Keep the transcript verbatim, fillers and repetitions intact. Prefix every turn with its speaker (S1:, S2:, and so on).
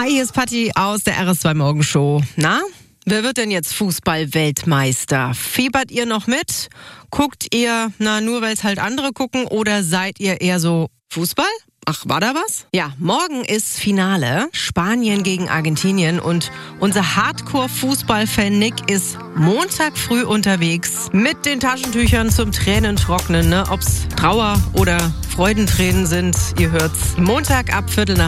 S1: Hi, hier ist Patti aus der R S zwei Morgenshow. Na, wer wird denn jetzt Fußball-Weltmeister? Fiebert ihr noch mit? Guckt ihr, na, nur weil es halt andere gucken, oder seid ihr eher so Fußball? Ach, war da was? Ja, morgen ist Finale. Spanien gegen Argentinien. Und unser Hardcore-Fußball-Fan Nick ist Montag früh unterwegs mit den Taschentüchern zum Tränentrocknen. Ne? Ob's Trauer oder Freudentränen sind, ihr hört's. Montag ab Viertel nach